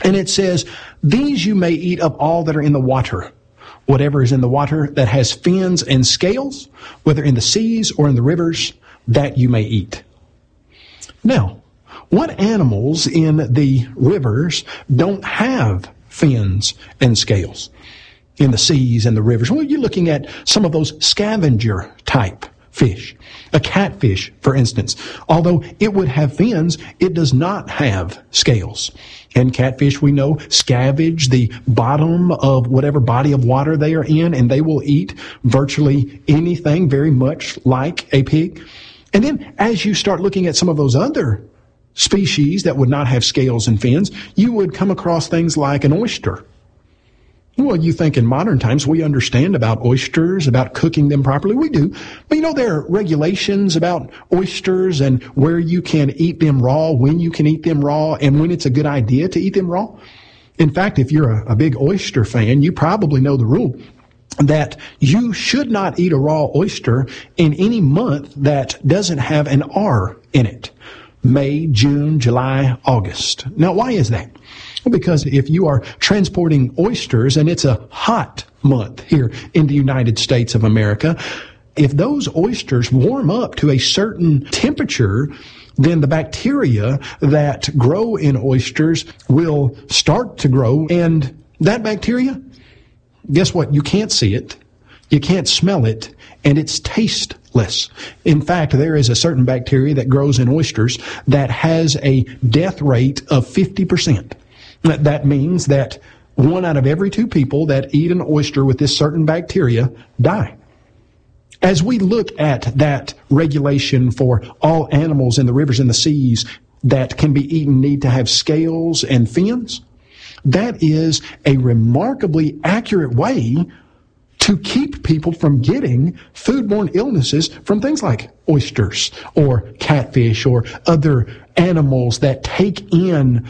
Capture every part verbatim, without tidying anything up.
And it says, these you may eat of all that are in the water. Whatever is in the water that has fins and scales, whether in the seas or in the rivers, that you may eat. Now, what animals in the rivers don't have fins and scales? In the seas and the rivers? Well, you're looking at some of those scavenger type fish. A catfish, for instance, although it would have fins, it does not have scales. And catfish, we know, scavenge the bottom of whatever body of water they are in, and they will eat virtually anything, very much like a pig. And then as you start looking at some of those other species that would not have scales and fins, you would come across things like an oyster. Well, you think in modern times we understand about oysters, about cooking them properly. We do. But you know, there are regulations about oysters and where you can eat them raw, when you can eat them raw, and when it's a good idea to eat them raw. In fact, if you're a, a big oyster fan, you probably know the rule that you should not eat a raw oyster in any month that doesn't have an R in it. May, June, July, August. Now, why is that? Well, because if you are transporting oysters and it's a hot month here in the United States of America, if those oysters warm up to a certain temperature, then the bacteria that grow in oysters will start to grow. And that bacteria, guess what? You can't see it. You can't smell it. And it's tasteless. In fact, there is a certain bacteria that grows in oysters that has a death rate of fifty percent. That means that one out of every two people that eat an oyster with this certain bacteria die. As we look at that regulation for all animals in the rivers and the seas that can be eaten need to have scales and fins, that is a remarkably accurate way to keep people from getting foodborne illnesses from things like oysters or catfish or other animals that take in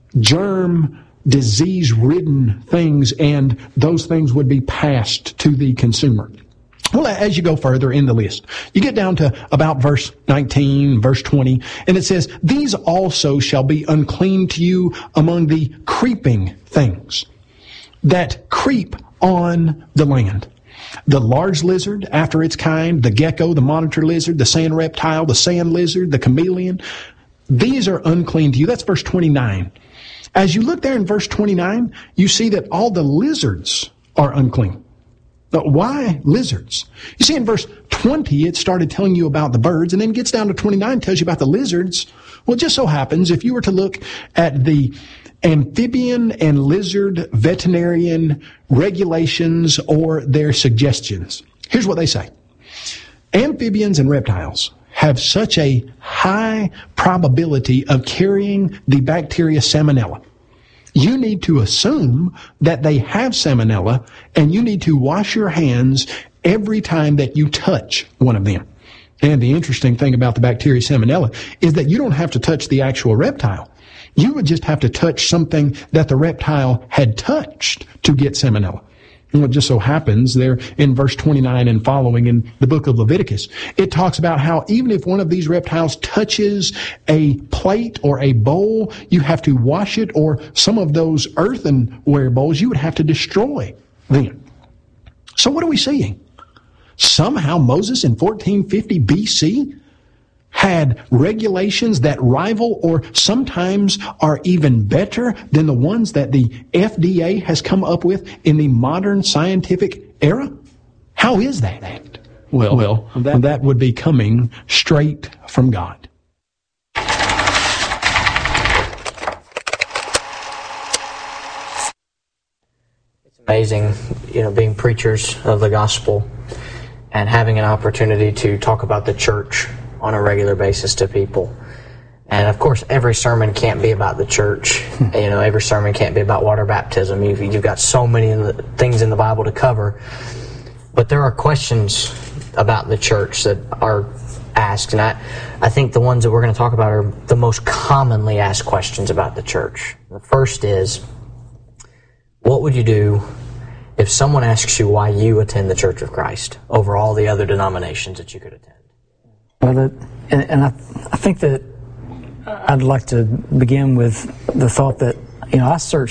germ, disease-ridden things, and those things would be passed to the consumer. Well, as you go further in the list, you get down to about verse nineteen, verse twenty, and it says, these also shall be unclean to you among the creeping things that creep on the land. The large lizard after its kind, the gecko, the monitor lizard, the sand reptile, the sand lizard, the chameleon, these are unclean to you. That's verse twenty-nine. As you look there in verse twenty-nine, you see that all the lizards are unclean. But why lizards? You see, in verse twenty, it started telling you about the birds, and then gets down to twenty-nine, tells you about the lizards. Well, it just so happens, if you were to look at the amphibian and lizard veterinarian regulations or their suggestions, here's what they say. Amphibians and reptiles have such a high probability of carrying the bacteria Salmonella. You need to assume that they have Salmonella, and you need to wash your hands every time that you touch one of them. And the interesting thing about the bacteria Salmonella is that you don't have to touch the actual reptile. You would just have to touch something that the reptile had touched to get Salmonella. And what just so happens there in verse twenty-nine and following in the book of Leviticus, it talks about how even if one of these reptiles touches a plate or a bowl, you have to wash it, or some of those earthenware bowls, you would have to destroy them. So what are we seeing? Somehow Moses in fourteen fifty B C had regulations that rival or sometimes are even better than the ones that the F D A has come up with in the modern scientific era? How is that? Well, well that, that would be coming straight from God. It's amazing, you know, being preachers of the gospel and having an opportunity to talk about the church on a regular basis to people. And of course, every sermon can't be about the church. You know, every sermon can't be about water baptism. You've, you've got so many things in the Bible to cover. But there are questions about the church that are asked. And I, I think the ones that we're going to talk about are the most commonly asked questions about the church. The first is, what would you do if someone asks you why you attend the Church of Christ over all the other denominations that you could attend? Well, that, and, and I, I think that I'd like to begin with the thought that, you know, I searched